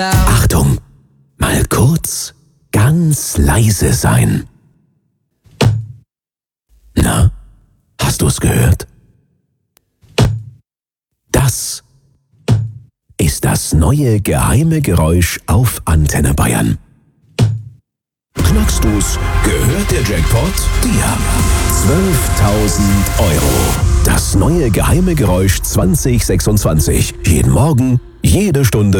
Achtung! Mal kurz ganz leise sein. Na, hast du's gehört? Das ist das neue geheime Geräusch auf Antenne Bayern. Knackst du's? Gehört der Jackpot dir? 12.000 Euro. Das neue geheime Geräusch 2026. Jeden Morgen, jede Stunde.